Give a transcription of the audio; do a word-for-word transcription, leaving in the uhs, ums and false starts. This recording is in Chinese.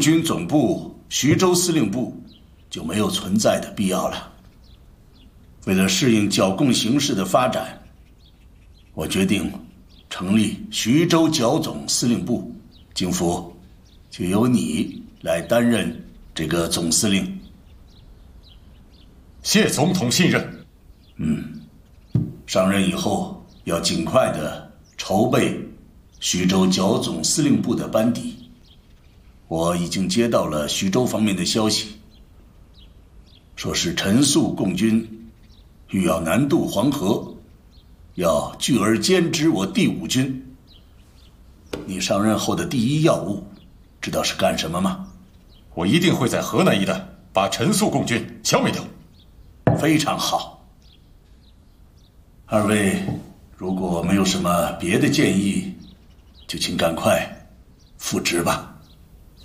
军总部徐州司令部就没有存在的必要了。为了适应剿共形势的发展，我决定成立徐州剿总司令部。景福，就由你来担任这个总司令。 谢总统信任。 嗯，上任以后要尽快的筹备徐州剿总司令部的班底。我已经接到了徐州方面的消息，说是陈粟共军欲要南渡黄河，要聚而歼之我第五军。你上任后的第一要务，知道是干什么吗？ 我一定会在河南一带把陈粟共军消灭掉。 非常好。二位如果没有什么别的建议，就请赶快复职吧。